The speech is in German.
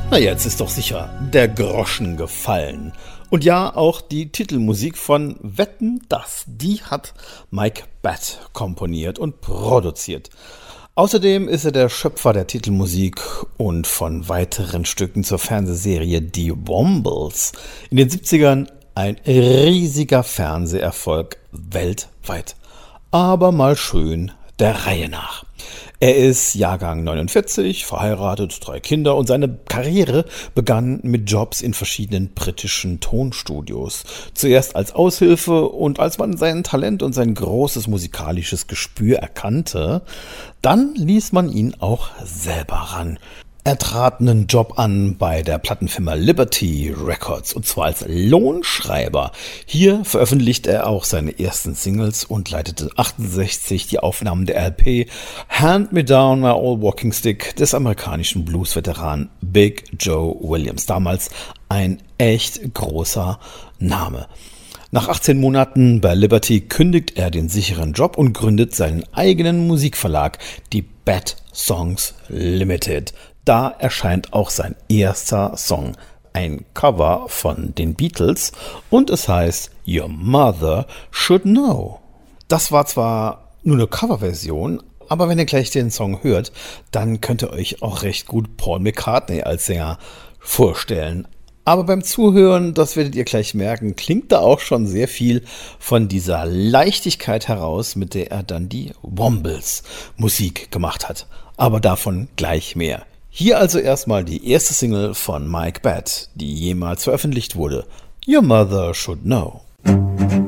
Na, jetzt ist doch sicher der Groschen gefallen. Und ja, auch die Titelmusik von Wetten, dass, die hat Mike Batt komponiert und produziert. Außerdem ist er der Schöpfer der Titelmusik und von weiteren Stücken zur Fernsehserie Die Wombles. In den 70ern ein riesiger Fernseherfolg weltweit. Aber mal schön der Reihe nach. Er ist Jahrgang 49, verheiratet, 3 Kinder und seine Karriere begann mit Jobs in verschiedenen britischen Tonstudios. Zuerst als Aushilfe und als man sein Talent und sein großes musikalisches Gespür erkannte, dann ließ man ihn auch selber ran. Er trat einen Job an bei der Plattenfirma Liberty Records und zwar als Lohnschreiber. Hier veröffentlichte er auch seine ersten Singles und leitete 68 die Aufnahmen der LP Hand Me Down My Old Walking Stick des amerikanischen Blues-Veteranen Big Joe Williams. Damals ein echt großer Name. Nach 18 Monaten bei Liberty kündigt er den sicheren Job und gründet seinen eigenen Musikverlag, die Bad Songs Limited. Da erscheint auch sein erster Song, ein Cover von den Beatles und es heißt Your Mother Should Know. Das war zwar nur eine Coverversion, aber wenn ihr gleich den Song hört, dann könnt ihr euch auch recht gut Paul McCartney als Sänger vorstellen. Aber beim Zuhören, das werdet ihr gleich merken, klingt da auch schon sehr viel von dieser Leichtigkeit heraus, mit der er dann die Wombles Musik gemacht hat. Aber davon gleich mehr. Hier also erstmal die erste Single von Mike Batt, die jemals veröffentlicht wurde. Your Mother Should Know.